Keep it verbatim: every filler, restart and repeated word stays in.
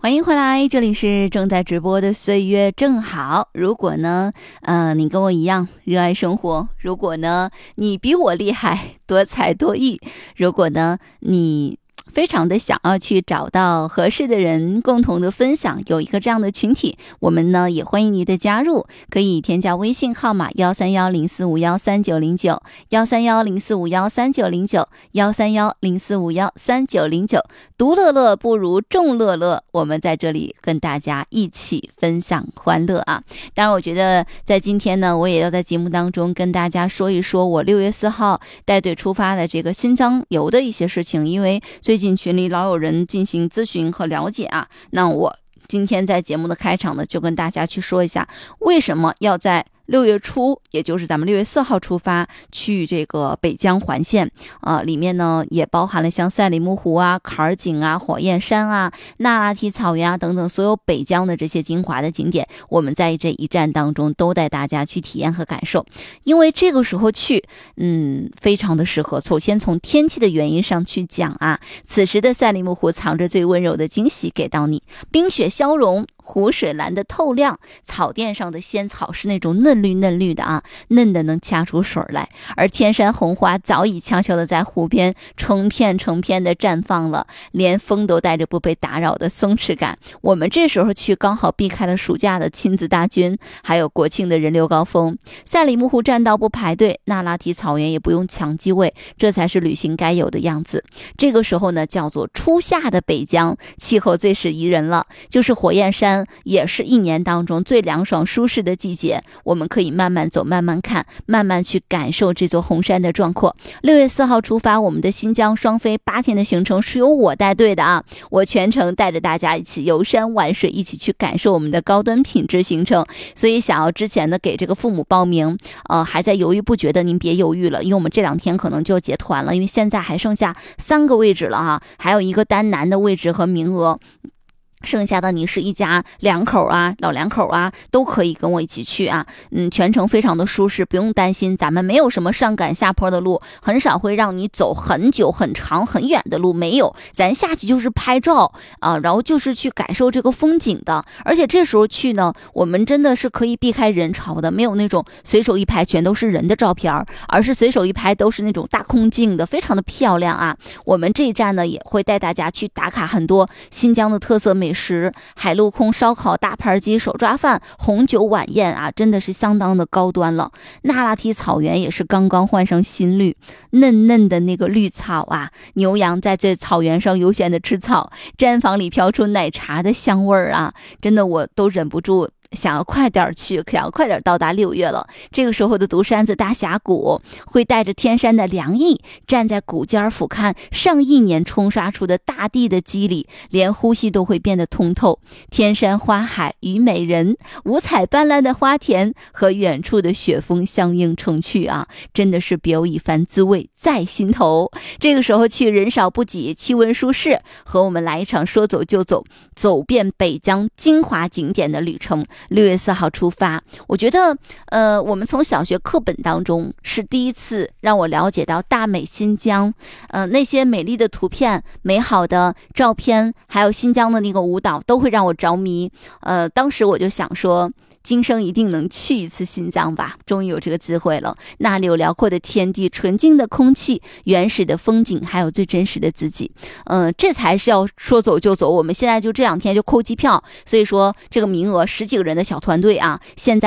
欢迎回来，这里是正在直播的岁月正好。如果呢，呃，你跟我一样热爱生活，如果呢，你比我厉害，多才多艺，如果呢，你非常的想要去找到合适的人共同的分享，有一个这样的群体，我们呢也欢迎你的加入，可以添加微信号码幺三幺零四五幺三九零九幺三幺零四五幺三九零九幺三幺零四五幺三九零九，独乐乐不如众乐乐，我们在这里跟大家一起分享欢乐啊！当然，我觉得在今天呢，我也要在节目当中跟大家说一说我六月四号带队出发的这个新疆游的一些事情，因为最近群里老有人进行咨询和了解啊，那我今天在节目的开场呢，就跟大家去说一下为什么要在六月初，也就是咱们六月四号出发去这个北疆环线啊、呃，里面呢也包含了像赛里木湖啊、坎儿井啊、火焰山啊、那拉提草原啊等等所有北疆的这些精华的景点，我们在这一站当中都带大家去体验和感受。因为这个时候去，嗯，非常的适合。首先从天气的原因上去讲啊，此时的赛里木湖藏着最温柔的惊喜给到你，冰雪消融。湖水蓝的透亮，草甸上的仙草是那种嫩绿嫩绿的啊，嫩的能掐出水来。而天山红花早已悄悄的在湖边成片成片的绽放了，连风都带着不被打扰的松弛感。我们这时候去刚好避开了暑假的亲子大军，还有国庆的人流高峰。赛里木湖栈道不排队，那拉提草原也不用抢机位，这才是旅行该有的样子。这个时候呢，叫做初夏的北疆，气候最是宜人了，就是火焰山也是一年当中最凉爽舒适的季节，我们可以慢慢走慢慢看，慢慢去感受这座红山的壮阔。六月四号出发，我们的新疆双飞八天的行程是由我带队的啊，我全程带着大家一起游山玩水，一起去感受我们的高端品质行程。所以想要之前的给这个父母报名呃，还在犹豫不决的，您别犹豫了，因为我们这两天可能就要结团了，因为现在还剩下三个位置了哈，还有一个单男的位置和名额，剩下的你是一家两口啊，老两口啊，都可以跟我一起去啊。嗯，全程非常的舒适，不用担心，咱们没有什么上赶下坡的路，很少会让你走很久很长很远的路，没有，咱下去就是拍照啊，然后就是去感受这个风景的。而且这时候去呢，我们真的是可以避开人潮的，没有那种随手一拍全都是人的照片，而是随手一拍都是那种大空镜的，非常的漂亮啊。我们这一站呢，也会带大家去打卡很多新疆的特色美食，海陆空烧烤、大盘鸡、手抓饭、红酒晚宴啊，真的是相当的高端了。那拉提草原也是刚刚换上新绿，嫩嫩的那个绿草啊，牛羊在这草原上悠闲的吃草，毡房里飘出奶茶的香味儿啊，真的我都忍不住想要快点去，想要快点到达六月了。这个时候的独山子大峡谷会带着天山的凉意，站在谷尖俯瞰上一年冲刷出的大地的肌理，连呼吸都会变得通透。天山花海与美人，五彩斑斓的花田和远处的雪峰相映成趣啊，真的是别有一番滋味在心头。这个时候去人少不挤，气温舒适，和我们来一场说走就走，走遍北疆精华景点的旅程。六月四号出发，我觉得呃，我们从小学课本当中是第一次让我了解到大美新疆，呃，那些美丽的图片、美好的照片，还有新疆的那个舞蹈，都会让我着迷。呃，当时我就想说，今生一定能去一次新疆吧，终于有这个机会了。那里有辽阔的天地、纯净的空气、原始的风景，还有最真实的自己。嗯、呃，这才是要说走就走。我们现在就这两天就扣机票，所以说这个名额十几个人的小团队啊，现在